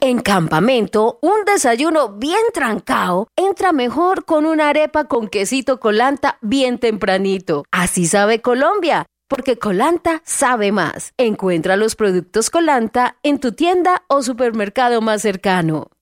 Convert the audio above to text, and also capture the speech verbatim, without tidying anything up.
En Campamento, un desayuno bien trancado entra mejor con una arepa con quesito Colanta bien tempranito. Así sabe Colombia, porque Colanta sabe más. Encuentra los productos Colanta en tu tienda o supermercado más cercano.